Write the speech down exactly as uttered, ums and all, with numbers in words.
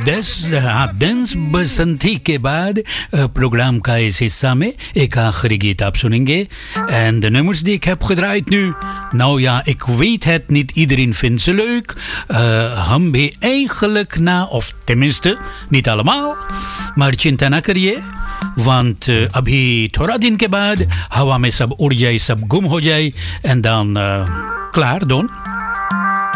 दस हाँ dance बसंती के बाद uh, programma का इस हिस्सा में एक आखिरी गीत आप सुनेंगे. En de nummers die ik heb gedraaid nu, nou ja, ik weet het, niet iedereen vindt ze leuk. Uh, हम भी eigenlijk na, of tenminste, niet allemaal, maar चिंता ना करिए. Want uh, अभी थोड़ा दिन के बाद हवा में सब उड़ जाए, सब गुम हो जाए en dan uh, klaar, dan.